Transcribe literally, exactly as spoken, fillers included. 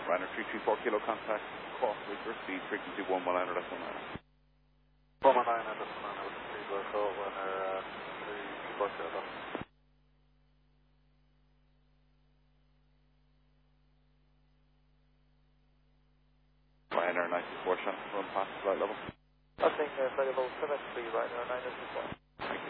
Ryanair three three four kilo contact, cross Whistler, speed frequency one one nine, that's one nine. one one nine, that's one nine, speed Whistler, Ryanair three four kilo. Ryanair ninety-four, chance to run past flight level. I think uh, flight level seven three, Ryanair nine four.